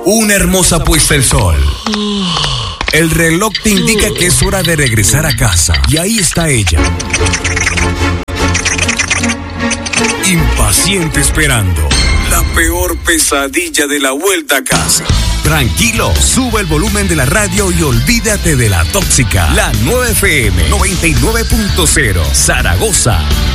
Una hermosa puesta el sol. El reloj te indica que es hora de regresar a casa. Y ahí está ella, impaciente esperando. La peor pesadilla de la vuelta a casa. Tranquilo, sube el volumen de la radio y olvídate de la tóxica. La 9FM 99.0 Zaragoza.